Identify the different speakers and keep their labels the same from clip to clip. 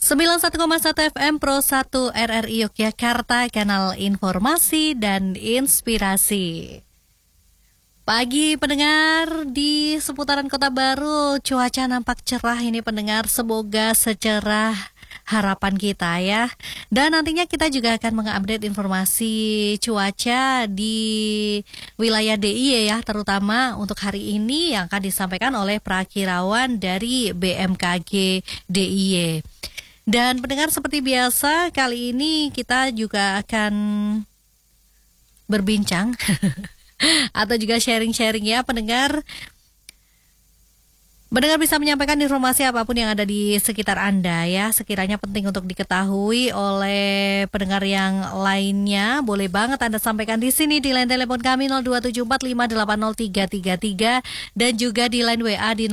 Speaker 1: 91,1 FM Pro 1 RRI Yogyakarta, kanal informasi dan inspirasi. Pagi pendengar di seputaran Kota Baru, cuaca nampak cerah ini pendengar, semoga secerah harapan kita ya. Dan nantinya kita juga akan mengupdate informasi cuaca di wilayah DIY ya, terutama untuk hari ini yang akan disampaikan oleh Prakirawan dari BMKG DIY. Dan pendengar, seperti biasa kali ini kita juga akan berbincang atau juga sharing-sharing ya pendengar. Pendengar bisa menyampaikan informasi apapun yang ada di sekitar Anda ya. Sekiranya penting untuk diketahui oleh pendengar yang lainnya, boleh banget Anda sampaikan di sini di line telepon kami 02745803333 dan juga di line WA di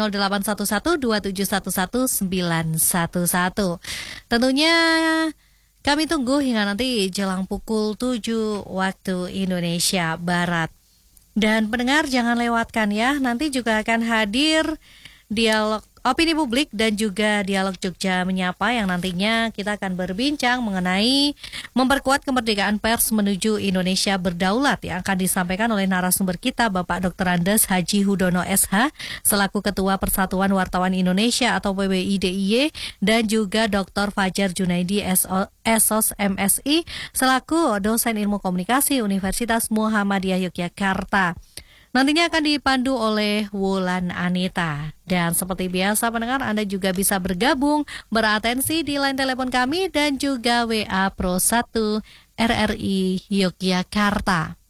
Speaker 1: 081127119111. Tentunya kami tunggu hingga nanti jelang pukul 7 waktu Indonesia Barat. Dan pendengar jangan lewatkan ya, nanti juga akan hadir dialog opini publik dan juga dialog Jogja Menyapa yang nantinya kita akan berbincang mengenai memperkuat kemerdekaan pers menuju Indonesia berdaulat yang akan disampaikan oleh narasumber kita Bapak Dr. Andes Haji Hudono SH selaku Ketua Persatuan Wartawan Indonesia atau PBI DIY dan juga Dr. Fajar Junaidi SOS MSI selaku dosen ilmu komunikasi Universitas Muhammadiyah Yogyakarta. Nantinya akan dipandu oleh Wulan Anita. Dan seperti biasa pendengar, Anda juga bisa bergabung, beratensi di line telepon kami dan juga WA Pro 1 RRI Yogyakarta.